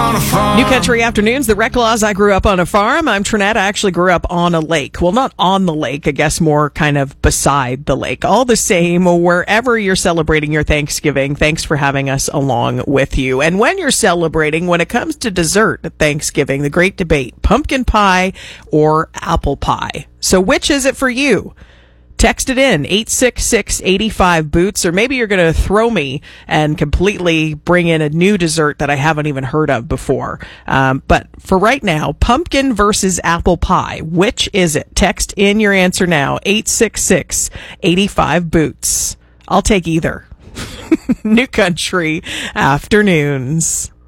on a farm. New Country Afternoons, the Rec Laws. I grew up on a farm. I'm Trinette. I actually grew up on a lake. Well, not on the lake, I guess more kind of beside the lake. All the same, wherever you're celebrating your Thanksgiving, thanks for having us along with you. And when you're celebrating, when it comes to dessert at Thanksgiving, the great debate, pumpkin pie or apple pie. So which is it for you? Text it in, 866-85-BOOTS, or maybe you're going to throw me and completely bring in a new dessert that I haven't even heard of before. But for right now, pumpkin versus apple pie, which is it? Text in your answer now, 866-85-BOOTS. I'll take either. New Country Afternoons.